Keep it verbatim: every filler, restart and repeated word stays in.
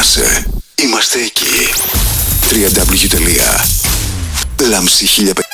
Ενδιαφέρεσαι. Είμαστε εκεί. double-u double-u double-u τελεία λάμψη χίλια πεντακόσια